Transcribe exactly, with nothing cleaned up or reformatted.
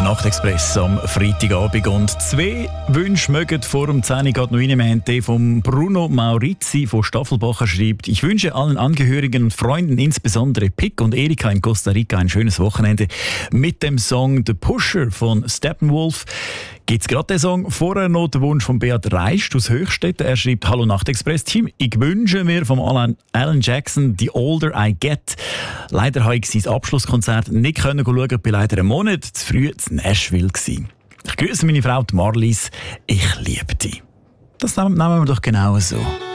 Nachtexpress am Freitagabend. Und zwei Wünsche mögen vor dem zehn Uhr geht noch rein. Wir haben den von Bruno Maurizi von Staffelbacher schreibt: Ich wünsche allen Angehörigen und Freunden, insbesondere Pick und Erika in Costa Rica, ein schönes Wochenende mit dem Song The Pusher von Steppenwolf. Gibt's gerade den Song? Vorher noch der Wunsch von Beat Reist aus Höchstädten. Er schreibt: Hallo Nachtexpress-Team, ich wünsche mir vom Alan, Alan Jackson The Older I Get. Leider habe ich sein Abschlusskonzert nicht schauen können. Ich war leider einen Monat zu früh in Nashville. Ich grüße meine Frau Marlies. Ich liebe dich. Das nehmen wir doch genau so.